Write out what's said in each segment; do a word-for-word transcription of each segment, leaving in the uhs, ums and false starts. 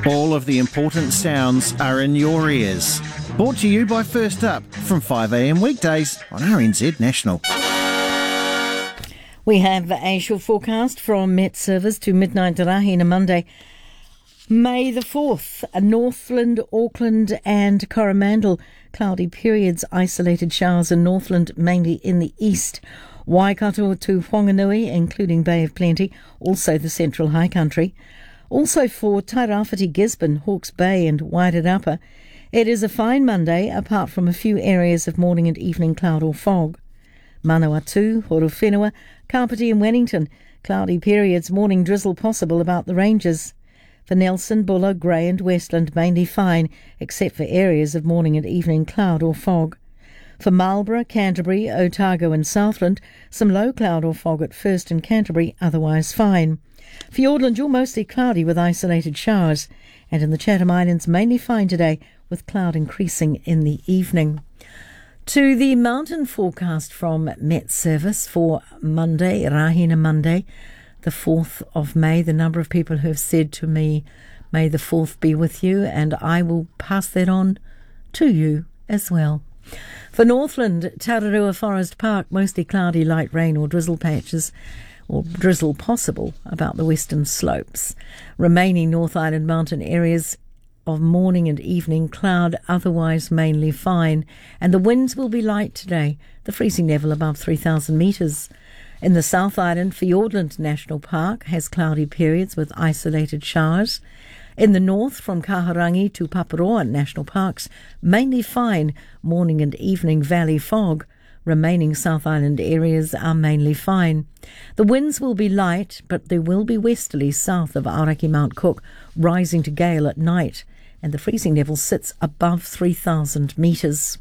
All of the important sounds are in your ears. Brought to you by First Up from five a m weekdays on R N Z National. We have a short forecast from Met Service to midnight Rahina Monday, May the fourth. Northland, Auckland and Coromandel. Cloudy periods, isolated showers in Northland, mainly in the east. Waikato to Whanganui, including Bay of Plenty, also the central high country. Also for Tairāwhiti, Gisborne, Hawke's Bay and Wairarapa, it is a fine Monday, apart from a few areas of morning and evening cloud or fog. Manawatu, Horowhenua, Kapiti and Wellington, cloudy periods, morning drizzle possible about the ranges. For Nelson, Buller, Grey and Westland, mainly fine, except for areas of morning and evening cloud or fog. For Marlborough, Canterbury, Otago and Southland, some low cloud or fog at first in Canterbury, otherwise fine. For Fiordland, you're mostly cloudy with isolated showers, and in the Chatham Islands, mainly fine today, with cloud increasing in the evening. To the mountain forecast from Met Service for Monday, Rahina Monday, the fourth of May. The number of people who have said to me, may the fourth be with you, and I will pass that on to you as well. For Northland, Tararua Forest Park, mostly cloudy, light rain or drizzle patches, or drizzle possible about the western slopes. Remaining North Island mountain areas of morning and evening cloud, otherwise mainly fine, and the winds will be light today, the freezing level above three thousand metres. In the South Island, Fiordland National Park has cloudy periods with isolated showers. In the north, from Kahurangi to Paparoa National Parks, mainly fine, morning and evening valley fog. Remaining South Island areas are mainly fine. The winds will be light, but there will be westerly south of Aoraki Mount Cook, rising to gale at night, and the freezing level sits above three thousand metres.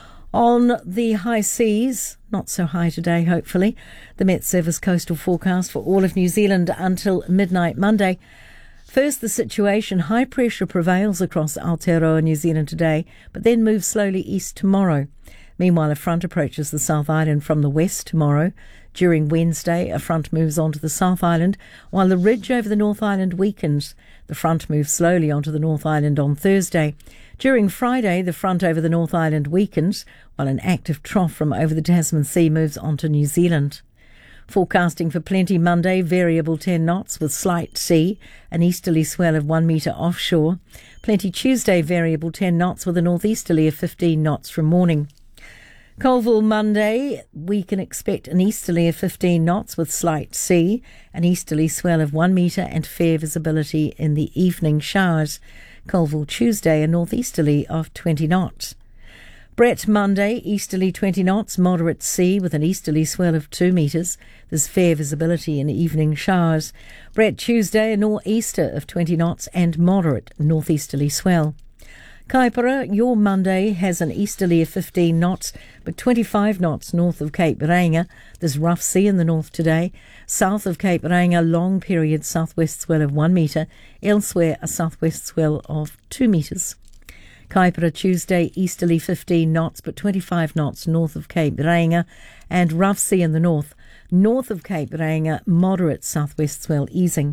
On the high seas, not so high today, hopefully, the Met Service coastal forecast for all of New Zealand until midnight Monday. First, the situation, high pressure prevails across Aotearoa, New Zealand today, but then moves slowly east tomorrow. Meanwhile, a front approaches the South Island from the west tomorrow. During Wednesday, a front moves onto the South Island, while the ridge over the North Island weakens. The front moves slowly onto the North Island on Thursday. During Friday, the front over the North Island weakens, while an active trough from over the Tasman Sea moves onto New Zealand. Forecasting for Plenty Monday, variable ten knots with slight sea, an easterly swell of one metre offshore. Plenty Tuesday, variable ten knots with a northeasterly of fifteen knots from morning. Colville Monday, we can expect an easterly of fifteen knots with slight sea, an easterly swell of one metre and fair visibility in the evening showers. Colville Tuesday, a northeasterly of twenty knots. Brett Monday, easterly twenty knots, moderate sea with an easterly swell of two metres. There's fair visibility in evening showers. Brett Tuesday, a nor'easter of twenty knots and moderate northeasterly swell. Kaipara, your Monday has an easterly of fifteen knots, but twenty-five knots north of Cape Reinga. There's rough sea in the north today. South of Cape Reinga, long period southwest swell of one metre. Elsewhere, a southwest swell of two metres. Kaipara Tuesday, easterly fifteen knots, but twenty-five knots north of Cape Reinga, and rough sea in the north. North of Cape Reinga, moderate southwest swell easing.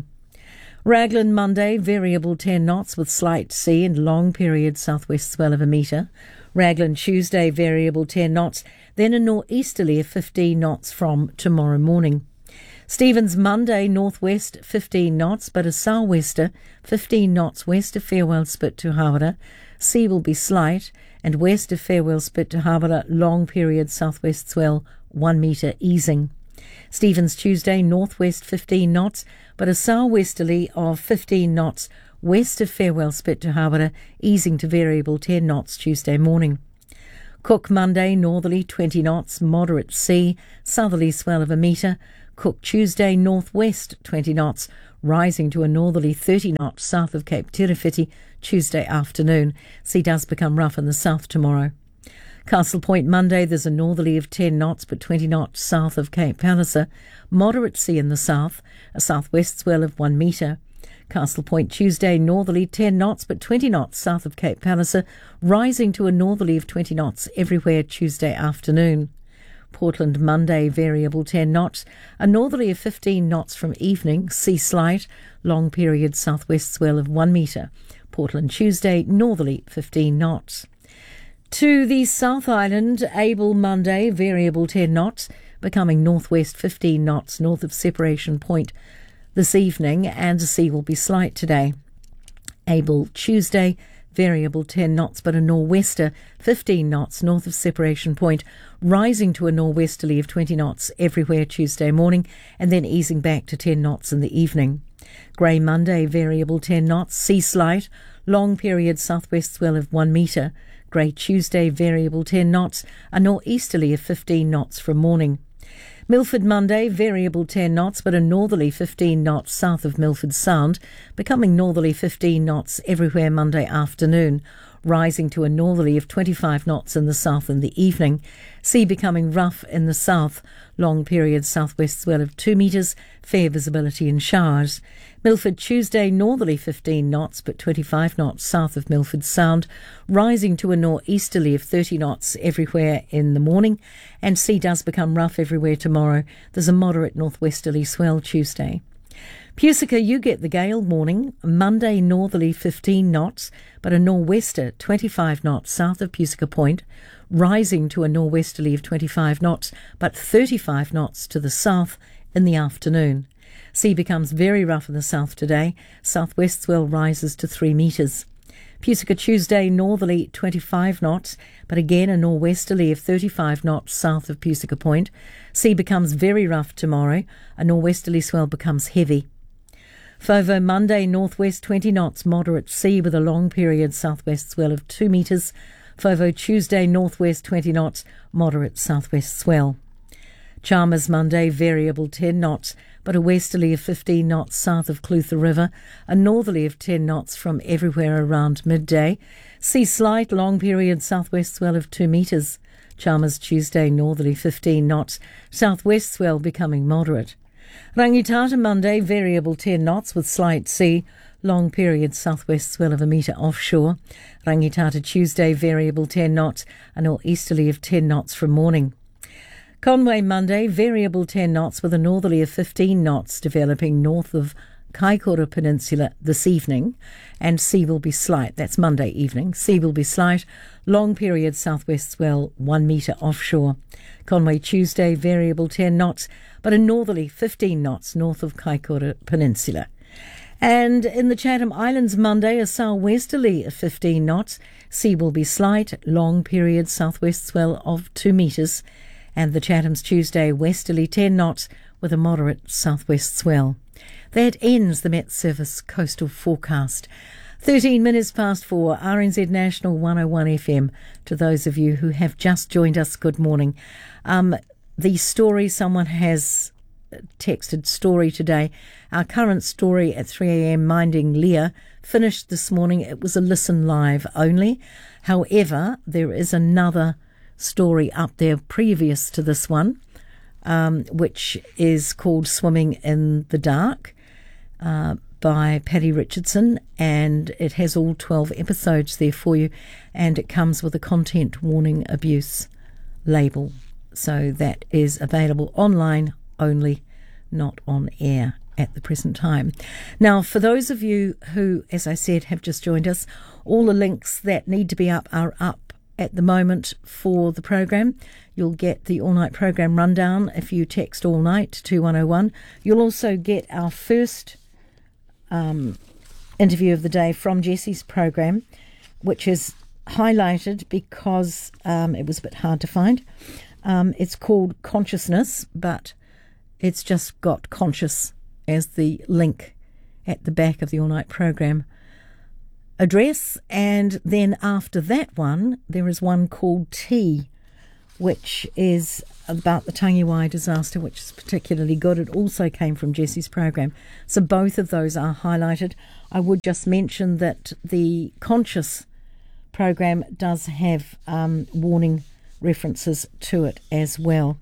Raglan Monday, variable ten knots with slight sea and long period southwest swell of a metre. Raglan Tuesday, variable ten knots, then a nor'easterly of fifteen knots from tomorrow morning. Stevens Monday, northwest fifteen knots, but a sou'wester fifteen knots west of Farewell Spit to Hawera. Sea will be slight, and west of Farewell Spit to Hawera, long period southwest swell one metre easing. Stevens Tuesday, northwest fifteen knots, but a sou'westerly of fifteen knots west of Farewell Spit to Hawera, easing to variable ten knots Tuesday morning. Cook Monday, northerly twenty knots, moderate sea, southerly swell of a metre. Cook Tuesday, northwest twenty knots, rising to a northerly thirty knots south of Cape Tirifiti Tuesday afternoon. Sea does become rough in the south tomorrow. Castle Point Monday, there's a northerly of ten knots, but twenty knots south of Cape Palliser. Moderate sea in the south, a southwest swell of one metre. Castle Point Tuesday, northerly ten knots, but twenty knots south of Cape Palliser, rising to a northerly of twenty knots everywhere Tuesday afternoon. Portland Monday, variable ten knots. A northerly of fifteen knots from evening, sea slight, long period southwest swell of one metre. Portland Tuesday, northerly fifteen knots. To the South Island, Able Monday, variable ten knots, becoming northwest fifteen knots north of Separation Point this evening, and the sea will be slight today. Able Tuesday, variable ten knots, but a nor'wester fifteen knots north of Separation Point, rising to a nor'westerly of twenty knots everywhere Tuesday morning, and then easing back to ten knots in the evening. Grey Monday, variable ten knots, sea slight, long period southwest swell of one metre. Grey Tuesday, variable ten knots, a nor'easterly of fifteen knots from morning. Milford Monday, variable ten knots, but a northerly fifteen knots south of Milford Sound, becoming northerly fifteen knots everywhere Monday afternoon, rising to a northerly of twenty-five knots in the south in the evening. Sea becoming rough in the south, long period southwest swell of two metres, fair visibility in showers. Milford Tuesday, northerly fifteen knots, but twenty-five knots south of Milford Sound, rising to a nor'easterly of thirty knots everywhere in the morning, and sea does become rough everywhere tomorrow. There's a moderate northwesterly swell Tuesday. Pusica, you get the gale warning. Monday, northerly fifteen knots, but a nor'wester twenty-five knots south of Pusica Point, rising to a nor'westerly of twenty-five knots, but thirty-five knots to the south in the afternoon. Sea becomes very rough in the south today. Southwest swell rises to three metres. Pusica Tuesday, northerly twenty-five knots, but again a nor'westerly of thirty-five knots south of Pusica Point. Sea becomes very rough tomorrow. A nor'westerly swell becomes heavy. Fovo Monday, northwest twenty knots, moderate sea with a long period southwest swell of two metres. Fovo Tuesday, northwest twenty knots, moderate southwest swell. Chalmers Monday, variable ten knots, but a westerly of fifteen knots south of Clutha River, a northerly of ten knots from everywhere around midday. Sea slight, long period southwest swell of two metres. Chalmers Tuesday, northerly fifteen knots, southwest swell becoming moderate. Rangitata Monday, variable ten knots with slight sea, long period southwest swell of a metre offshore. Rangitata Tuesday, variable ten knots, a nor'easterly of ten knots from morning. Conway Monday, variable ten knots with a northerly of fifteen knots developing north of Kaikoura Peninsula this evening, and sea will be slight. That's Monday evening. Sea will be slight, long period southwest swell one metre offshore. Conway Tuesday, variable ten knots, but a northerly fifteen knots north of Kaikoura Peninsula. And in the Chatham Islands Monday, a southwesterly of fifteen knots. Sea will be slight, long period southwest swell of two metres. And the Chathams Tuesday, westerly ten knots with a moderate southwest swell. That ends the Met Service coastal forecast. thirteen minutes past four, R N Z National one oh one F M. To those of you who have just joined us, good morning. Um, the story, someone has texted story today. Our current story at three a.m, Minding Leah, finished this morning. It was a listen live only. However, there is another story up there previous to this one, um, which is called Swimming in the Dark uh, by Paddy Richardson, and it has all twelve episodes there for you, and it comes with a content warning abuse label. So that is available online only, not on air at the present time. Now, for those of you who, as I said, have just joined us, all the links that need to be up are up at the moment for the program. You'll get the all-night program rundown if you text all night to two one oh one. You'll also get our first um, interview of the day from Jesse's program, which is highlighted because um, it was a bit hard to find. Um, it's called Consciousness, but it's just got conscious as the link at the back of the all-night program address. And then after that one, there is one called Tea, which is about the Tangiwai disaster, which is particularly good. It also came from Jesse's program. So both of those are highlighted. I would just mention that the Conscious program does have um, warning references to it as well,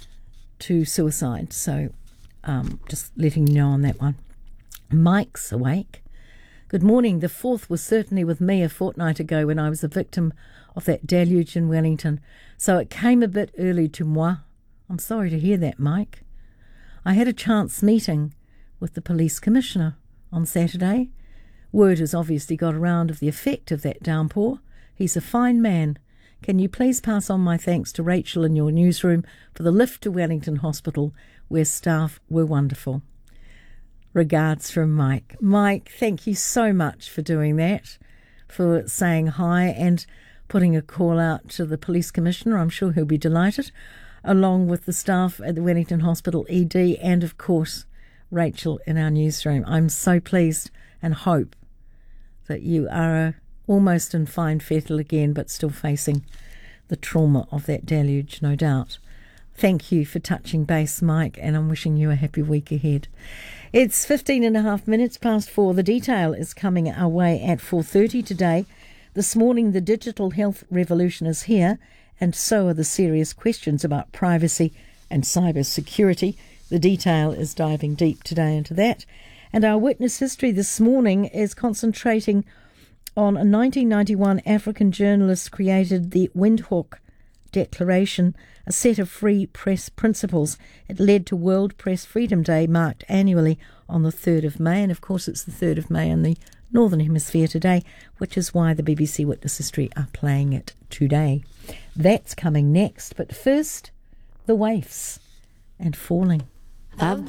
to suicide. So um, just letting you know on that one. Mike's awake. Good morning. The fourth was certainly with me a fortnight ago when I was a victim of that deluge in Wellington. So it came a bit early to moi, I'm sorry to hear that, Mike. I had a chance meeting with the police commissioner on Saturday. Word has obviously got around of the effect of that downpour. He's a fine man. Can you please pass on my thanks to Rachel in your newsroom for the lift to Wellington Hospital, where staff were wonderful. Regards from Mike. Mike, thank you so much for doing that, for saying hi and putting a call out to the police commissioner. I'm sure he'll be delighted, along with the staff at the Wellington Hospital E D and, of course, Rachel in our newsroom. I'm so pleased and hope that you are almost in fine fettle again, but still facing the trauma of that deluge, no doubt. Thank you for touching base, Mike, and I'm wishing you a happy week ahead. It's fifteen and a half minutes past four. The detail is coming our way at four thirty today. This morning, the digital health revolution is here, and so are the serious questions about privacy and cyber security. The detail is diving deep today into that. And our witness history this morning is concentrating on a nineteen ninety-one African journalist created the Windhoek Declaration, a set of free press principles. It led to World Press Freedom Day, marked annually on the third of May. And of course it's the third of May in the Northern Hemisphere today, which is why the B B C Witness History are playing it today. That's coming next, but first, the waifs and Falling. I've